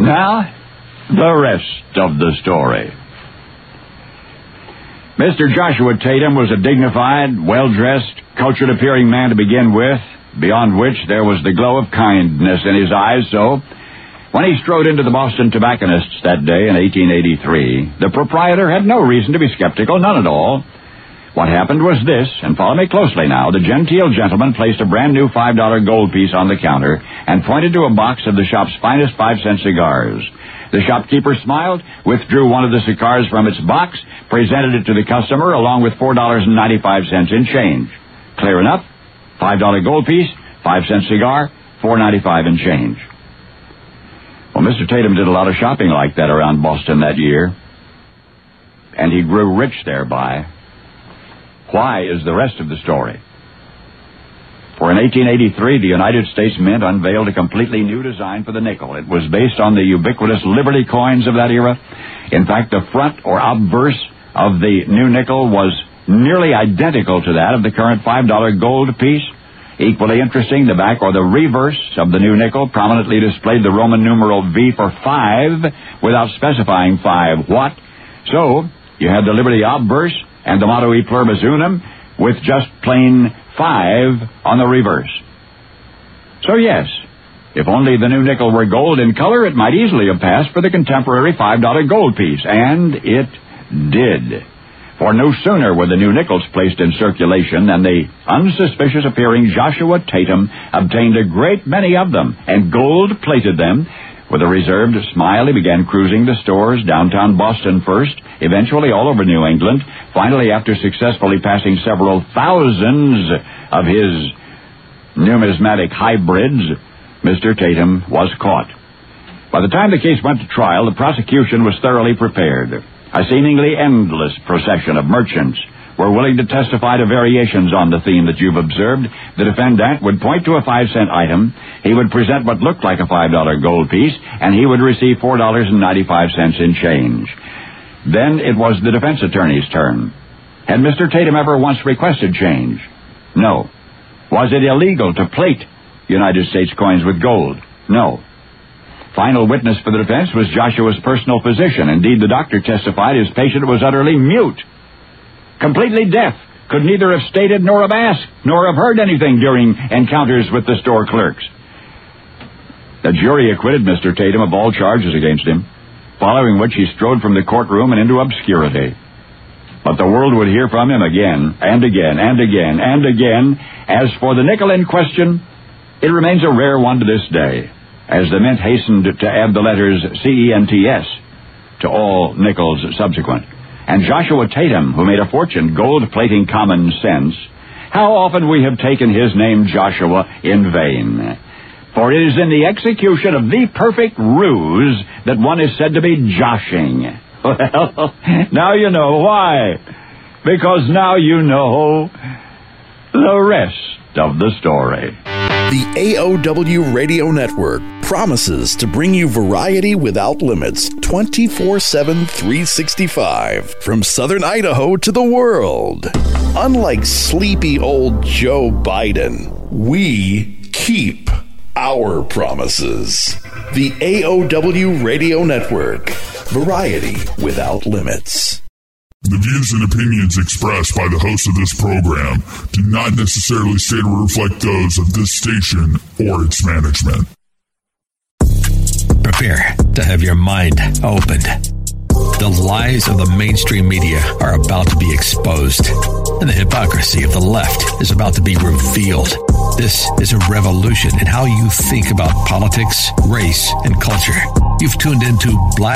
Now, the rest of the story. Mr. Joshua Tatum was a dignified, well-dressed, cultured-appearing man to begin with, beyond which there was the glow of kindness in his eyes. So, when he strode into the Boston Tobacconists that day in 1883, the proprietor had no reason to be skeptical, none at all. What happened was this, and follow me closely now. The genteel gentleman placed a brand-new $5 gold piece on the counter and pointed to a box of the shop's finest 5-cent cigars. The shopkeeper smiled, withdrew one of the cigars from its box, presented it to the customer along with $4.95 in change. Clear enough? $5 gold piece, 5-cent cigar, $4.95 in change. Well, Mr. Tatum did a lot of shopping like that around Boston that year, and he grew rich thereby. Why is the rest of the story. For in 1883, the United States Mint unveiled a completely new design for the nickel. It was based on the ubiquitous Liberty coins of that era. In fact, the front or obverse of the new nickel was nearly identical to that of the current $5 gold piece. Equally interesting, the back or the reverse of the new nickel prominently displayed the Roman numeral V for 5 without specifying 5 what. So, you had the Liberty obverse and the motto E pluribus unum with just plain 5 on the reverse. So yes, if only the new nickel were gold in color, it might easily have passed for the contemporary $5 gold piece, and it did. For no sooner were the new nickels placed in circulation than the unsuspicious-appearing Joshua Tatum obtained a great many of them and gold-plated them. With a reserved smile, he began cruising the stores, downtown Boston first, eventually all over New England. Finally, after successfully passing several thousands of his numismatic hybrids, Mr. Tatum was caught. By the time the case went to trial, the prosecution was thoroughly prepared. A seemingly endless procession of merchants were willing to testify to variations on the theme that you've observed. The defendant would point to a 5-cent item, he would present what looked like a $5 gold piece, and he would receive $4.95 in change. Then it was the defense attorney's turn. Had Mr. Tatum ever once requested change? No. Was it illegal to plate United States coins with gold? No. Final witness for the defense was Joshua's personal physician. Indeed, the doctor testified his patient was utterly mute, completely deaf, could neither have stated nor have asked, nor have heard anything during encounters with the store clerks. The jury acquitted Mr. Tatum of all charges against him, following which he strode from the courtroom and into obscurity. But the world would hear from him again, and again, and again, and again. As for the nickel in question, it remains a rare one to this day, as the Mint hastened to add the letters CENTS to all nickels subsequent. And Joshua Tatum, who made a fortune gold-plating common sense, how often we have taken his name Joshua in vain. For it is in the execution of the perfect ruse that one is said to be joshing. Well, now you know why. Because now you know the rest of the story. The AOW Radio Network promises to bring you variety without limits, 24/7, 365, from Southern Idaho to the world. Unlike sleepy old Joe Biden, we keep our promises. The AOW Radio Network, variety without limits. The views and opinions expressed by the host of this program do not necessarily state or reflect those of this station or its management. Prepare to have your mind opened. The lies of the mainstream media are about to be exposed, and the hypocrisy of the left is about to be revealed. This is a revolution in how you think about politics, race, and culture. You've tuned into Black